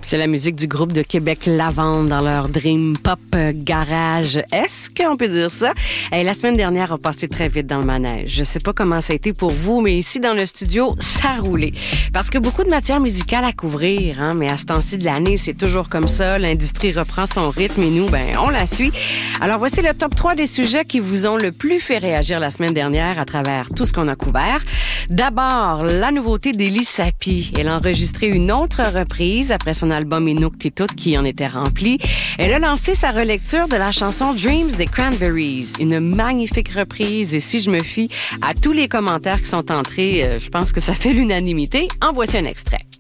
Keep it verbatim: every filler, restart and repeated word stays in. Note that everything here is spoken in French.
C'est la musique du groupe de Québec Lavande dans leur Dream Pop Garage. Est-ce qu'on peut dire ça? Et la semaine dernière a passé très vite dans le manège. Je sais pas comment ça a été pour vous, mais ici dans le studio, ça a roulé. Parce que beaucoup de matière musicale à couvrir, hein, mais à ce temps-ci de l'année, c'est toujours comme ça. L'industrie reprend son rythme et nous, ben, on la suit. Alors voici le top trois des sujets qui vous ont le plus fait réagir la semaine dernière à travers tout ce qu'on a couvert. D'abord, la nouveauté d'Élie Sapi. Elle a enregistré une autre reprise après son album Inuktitut qui en était rempli. Elle a lancé sa relecture de la chanson Dreams des Cranberries. Une magnifique reprise et si je me fie à tous les commentaires qui sont entrés, je pense que ça fait l'unanimité. En voici un extrait.